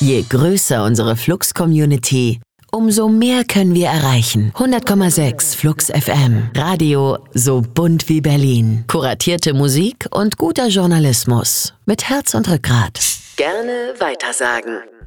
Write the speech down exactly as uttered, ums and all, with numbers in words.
Je größer unsere Flux-Community, umso mehr können wir erreichen. hundert Komma sechs Flux F M. Radio so bunt wie Berlin. Kuratierte Musik und guter Journalismus. Mit Herz und Rückgrat. Gerne weitersagen.